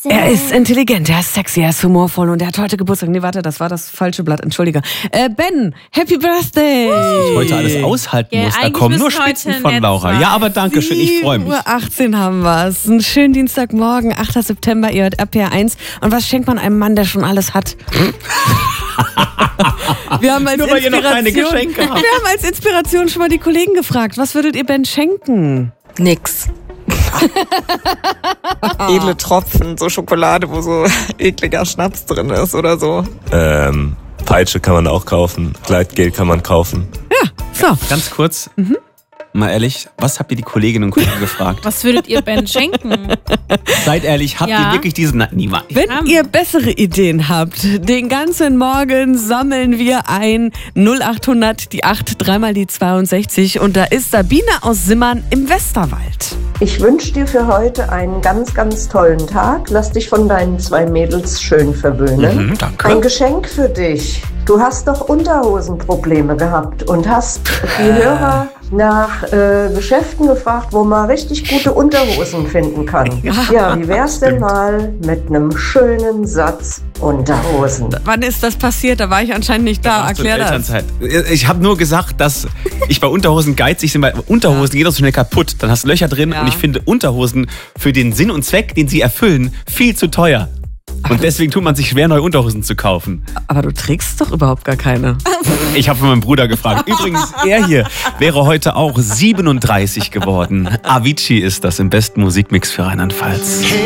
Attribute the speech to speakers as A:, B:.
A: Er ist intelligent, er ist sexy, er ist humorvoll und er hat heute Geburtstag. Nee, warte, das war das falsche Blatt, entschuldige. Ben, Happy Birthday!
B: Was ich heute alles aushalten muss, da kommen nur Spitzen von Laura. Ja, aber danke schön, ich freue mich.
A: 7:18 Uhr haben wir es. Einen schönen Dienstagmorgen, 8. September, ihr hört RPR 1. Und was schenkt man einem Mann, der schon alles hat? Wir haben als
B: Nur weil ihr noch keine Geschenke habt.
A: Wir haben als Inspiration schon mal die Kollegen gefragt. Was würdet ihr Ben schenken?
C: Nix. Edle Tropfen, so Schokolade, wo so ekliger Schnaps drin ist oder so.
D: Peitsche kann man auch kaufen, Gleitgel kann man kaufen.
A: Ja, so.
B: Ganz kurz, mal ehrlich, was habt ihr die Kolleginnen und Kollegen gefragt?
E: Was würdet ihr Ben schenken?
B: Seid ehrlich, habt ihr wirklich diesen... Niemand.
A: Wenn ihr bessere Ideen habt, den ganzen Morgen sammeln wir ein 0800 die 8, 3 mal die 62 und da ist Sabine aus Simmern im Westerwald.
F: Ich wünsche dir für heute einen ganz, ganz tollen Tag. Lass dich von deinen 2 Mädels schön verwöhnen.
B: Danke.
F: Ein Geschenk für dich. Du hast doch Unterhosenprobleme gehabt und hast die Hörer nach Geschäften gefragt, wo man richtig gute Unterhosen finden kann. Ja, wie wär's denn mal mit einem schönen Satz Unterhosen?
A: Wann ist das passiert? Da war ich anscheinend nicht da. Erklär das.
B: Ich habe nur gesagt, dass ich bei Unterhosen geizig bin, weil Unterhosen gehen doch so schnell kaputt. Dann hast du Löcher drin und ich finde Unterhosen für den Sinn und Zweck, den sie erfüllen, viel zu teuer. Und deswegen tut man sich schwer, neue Unterhosen zu kaufen.
A: Aber du trägst doch überhaupt gar keine.
B: Ich habe von meinem Bruder gefragt. Übrigens, er hier wäre heute auch 37 geworden. Avicii ist das im besten Musikmix für Rheinland-Pfalz.